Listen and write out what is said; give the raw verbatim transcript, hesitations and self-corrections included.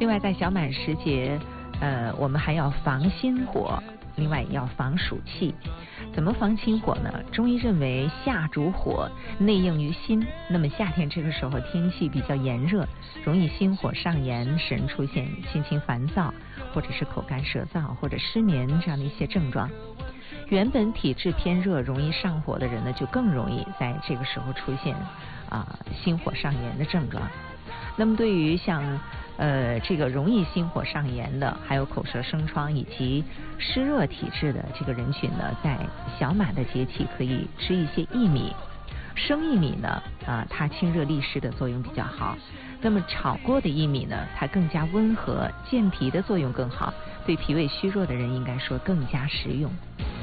另外在小满时节，呃，我们还要防心火，另外也要防暑气。怎么防心火呢？中医认为夏主火，内应于心。那么夏天这个时候天气比较炎热，容易心火上炎，使人出现心情烦躁，或者是口干舌燥，或者失眠这样的一些症状。原本体质偏热，容易上火的人呢，就更容易在这个时候出现啊、呃、心火上炎的症状。那么对于像呃这个容易心火上炎的，还有口舌生疮以及湿热体质的这个人群呢，在小满的节气可以吃一些薏米。生薏米呢，啊、呃，它清热利湿的作用比较好。那么炒过的薏米呢，它更加温和，健脾的作用更好，对脾胃虚弱的人应该说更加实用。